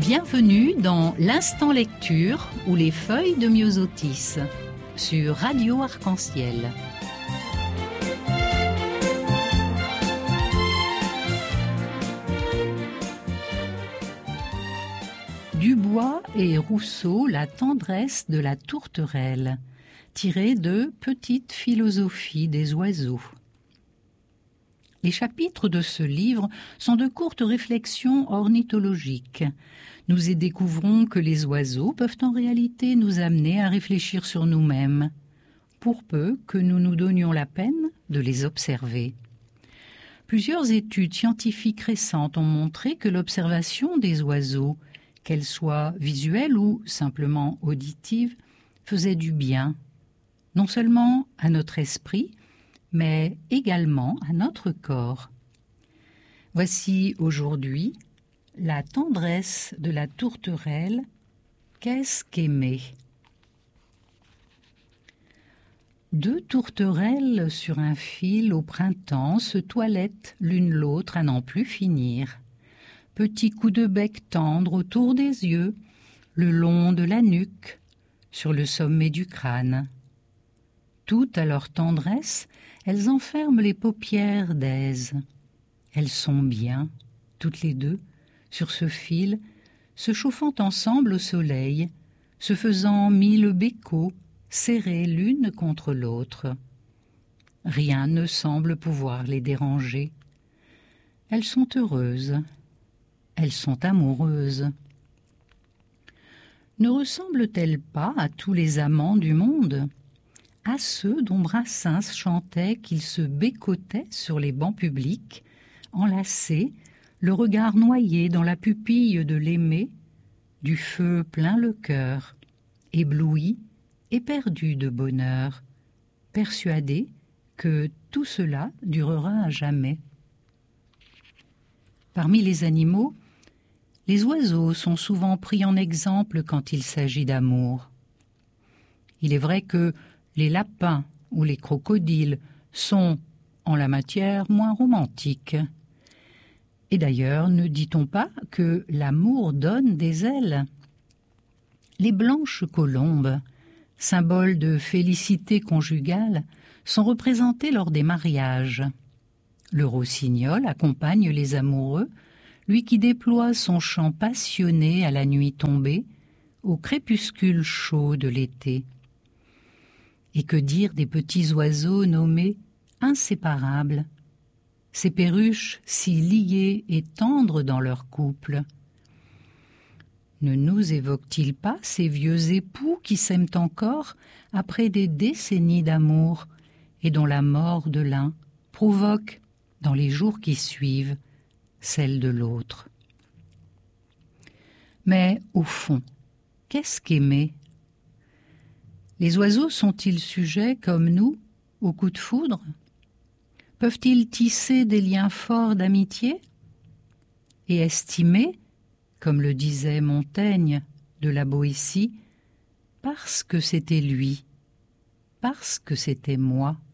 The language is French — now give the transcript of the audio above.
Bienvenue dans l'Instant Lecture ou les feuilles de Myosotis sur Radio Arc-en-Ciel. Dubois et Rousseau, la tendresse de la tourterelle, tiré de Petite philosophie des oiseaux. Les chapitres de ce livre sont de courtes réflexions ornithologiques. Nous y découvrons que les oiseaux peuvent en réalité nous amener à réfléchir sur nous-mêmes, pour peu que nous nous donnions la peine de les observer. Plusieurs études scientifiques récentes ont montré que l'observation des oiseaux, qu'elle soit visuelle ou simplement auditive, faisait du bien, non seulement à notre esprit, mais également à notre corps. Voici aujourd'hui la tendresse de la tourterelle. Qu'est-ce qu'aimer ? Deux tourterelles sur un fil au printemps se toilettent l'une l'autre à n'en plus finir. Petits coups de bec tendres autour des yeux, le long de la nuque, sur le sommet du crâne. Toutes à leur tendresse, elles enferment les paupières d'aise. Elles sont bien, toutes les deux, sur ce fil, se chauffant ensemble au soleil, se faisant mille bécots, serrées l'une contre l'autre. Rien ne semble pouvoir les déranger. Elles sont heureuses. Elles sont amoureuses. Ne ressemblent-elles pas à tous les amants du monde ? À ceux dont Brassens chantait qu'ils se bécotaient sur les bancs publics, enlacés, le regard noyé dans la pupille de l'aimé, du feu plein le cœur, ébloui, éperdu de bonheur, persuadés que tout cela durera à jamais. Parmi les animaux, les oiseaux sont souvent pris en exemple quand il s'agit d'amour. Il est vrai que les lapins ou les crocodiles sont, en la matière, moins romantiques. Et d'ailleurs, ne dit-on pas que l'amour donne des ailes ? Les blanches colombes, symboles de félicité conjugale, sont représentées lors des mariages. Le rossignol accompagne les amoureux, lui qui déploie son chant passionné à la nuit tombée, au crépuscule chaud de l'été. Et que dire des petits oiseaux nommés inséparables, ces perruches si liées et tendres dans leur couple. Ne nous évoquent-ils pas ces vieux époux qui s'aiment encore après des décennies d'amour et dont la mort de l'un provoque, dans les jours qui suivent, celle de l'autre ? Mais au fond, qu'est-ce qu'aimer ? Les oiseaux sont-ils sujets, comme nous, aux coups de foudre ? Peuvent-ils tisser des liens forts d'amitié ? Et estimer, comme le disait Montaigne de la Boétie, parce que c'était lui, parce que c'était moi.